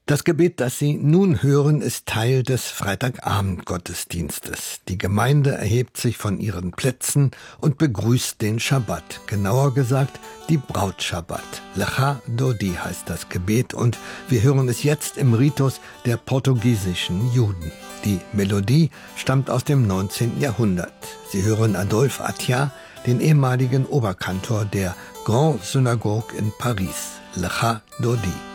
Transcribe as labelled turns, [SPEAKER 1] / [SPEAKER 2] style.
[SPEAKER 1] Das Gebet, das Sie nun hören, ist Teil des Freitagabend-Gottesdienstes. Die Gemeinde erhebt sich von ihren Plätzen und begrüßt den Schabbat. Genauer gesagt, die Brautschabbat. Lecha Dodi heißt das Gebet und wir hören es jetzt im Ritus der portugiesischen Juden. Die Melodie stammt aus dem 19. Jahrhundert. Sie hören Adolphe Attia, den ehemaligen Oberkantor der Grande Synagogue in Paris. Lecha Dodi.